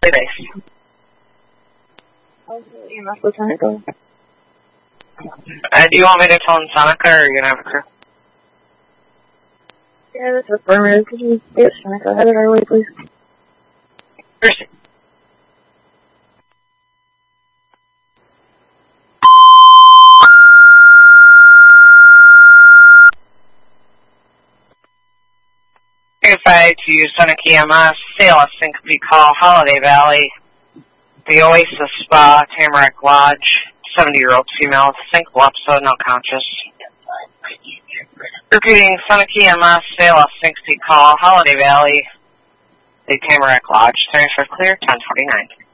base. Also, EMS Lieutenant, go. Do you want me to phone Seneca, or are you going to have a crew? Yeah, this is affirmative. Could you get Seneca headed our way, please? Mercy. Verified to use Seneca EMS, Sale of Syncope Call, Holiday Valley, the Oasis Spa, Tamarack Lodge, 70-year-old female with syncope episode, no conscious. Repeating, Seneca EMS, Sale of Syncope Call, Holiday Valley, the Tamarack Lodge, 35 clear, 1029.